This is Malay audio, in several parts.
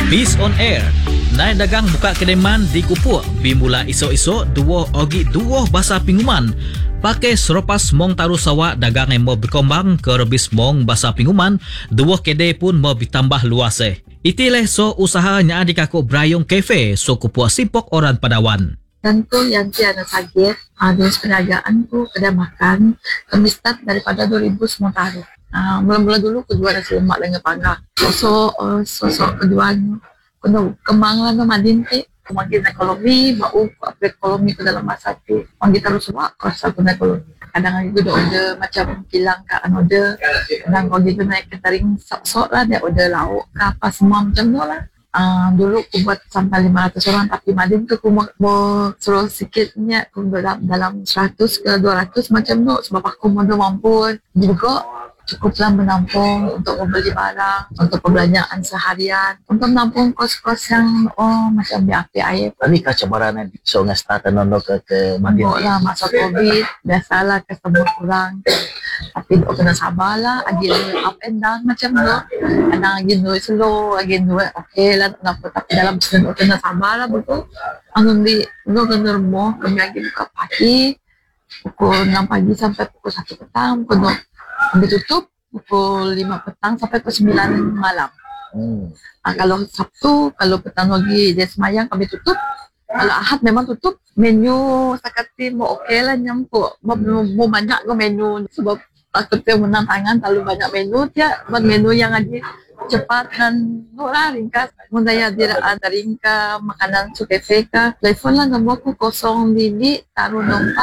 Peace on Air. Naik dagang buka kedeman di Kupuk. Bimula isok-isok duo bahasa pinguman. Pakai seropas mong taruh sawak dagang yang mau berkembang ke rebis mong bahasa pinguman. Dua kedai pun mau ditambah luas. Itilah so usahanya di Kakuk Brayong Cafe so Kupuk Simpok orang Padawan. Tentu yang tiada sakit, ada perniagaan tu kedai makan. Kami start daripada 2000 semua taruh. Mula-mula dulu kedua nasi lemak dengan panggang. Sosok keduanya kena kembanglah nama dinti. Makin ekonomi, mau upgrade ekonomi ke dalam masa tu. Makin terus semua kuasa guna ekonomi. Kadang juga order macam kilang ke order. Kadang kalau gitu naik catering sok-sok lah, dia order lauk ke apa semua macam tu lah. Dulu aku buat sampai 500 orang, tapi Madin tu aku mau suruh sikitnya aku dalam 100 ke 200 macam tu, sebab aku mau mampu juga cukuplah menampung untuk membeli barang, untuk perbelanjaan seharian, untuk menampung kos-kos yang macam BAP air. Tadi cabaran yang so nge-start nono ke Madin. Lah masa COVID, biasalah customer kurang. Tapi kena sabarlah, agak up and down macam tu. Kadang agak slow, agak okay lah, kenapa. Tapi dalam sebulan kena sabarlah betul. Angun di kena rumah, kami lagi buka pagi, pukul 6 pagi sampai pukul 1 petang, kami tutup pukul 5 petang sampai pukul 9 malam. Kalau Sabtu, kalau petang lagi dia semayang kami tutup. Kalau Ahad memang tutup. Menu sakati mau okey lah nyampuk. Mau banyak ke menu sebab takutnya menang tangan terlalu banyak menu dia. Buat menu yang aja cepat dan ringkas. Mudahnya dia ada ringkas makanan sukefe ka. Telepon lah nombor ku 02 taruh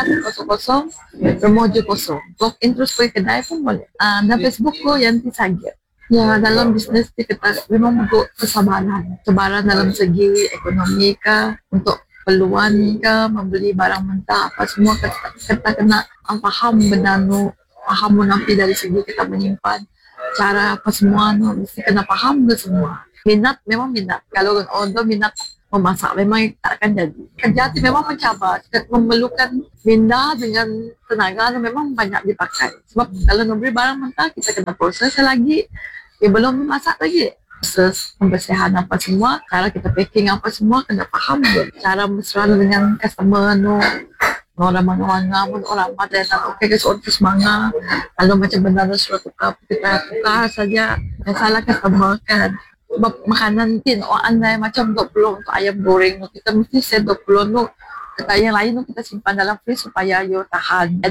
0400 remojo kosong. Walk in terus pergi kedai pun boleh. Dan Facebook ku yang Sagir. Ya, dalam bisnes kita memang butuh kesabaran. Kesabaran dalam segi ekonomi kah, untuk peluang kah, membeli barang mentah apa semua kita kena faham benda nu, faham menampi dari segi kita menyimpan cara apa semua nu mesti kena faham ke semua. Minat memang minat. Kalau orang minat memasak memang tak akan jadi. Kerja itu memang mencabar, memerlukan minda dengan tenaga memang banyak dipakai. Sebab kalau membeli barang mentah kita kena proses lagi. Belum memasak lagi. Proses pembersihan apa semua, cara kita packing apa semua kena faham pun. Cara mesra dengan customer nu orang pada yang okey ke seorang semangat. Kalau macam benar suruh tukar, kita tukar saja. Dan salah customer kan. Sebab makanan tin orang lain macam 20 untuk ayam goreng, kita mesti set 20 tu. Kata yang lain tu kita simpan dalam fridge supaya you tahan.